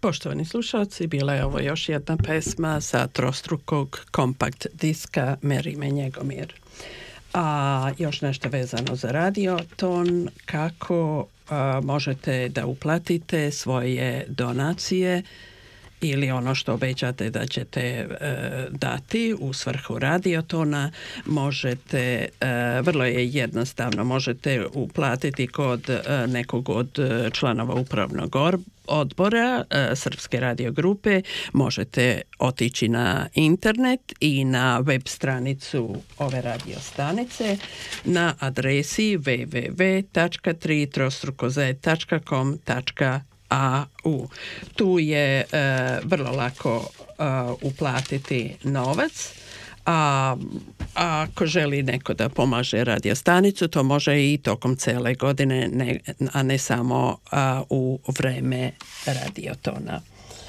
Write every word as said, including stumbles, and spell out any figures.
Poštovani slušalci, bila je ovo još jedna pesma sa trostrukog kompakt diska Merime Njegomir. A još nešto vezano za Radioton, kako a, možete da uplatite svoje donacije ili ono što obećate da ćete e, dati u svrhu Radiotona, možete, e, vrlo je jednostavno, možete uplatiti kod e, nekog od članova upravnog odbora e, Srpske radio grupe, možete otići na internet i na web stranicu ove radio stanice na adresi w w w tačka tri trostruko z tačka com tačka a u. Tu je e, vrlo lako e, uplatiti novac, a, a ako želi neko da pomaže radio stanicu, to može i tokom cele godine, ne, a ne samo a, u vreme Radiotona.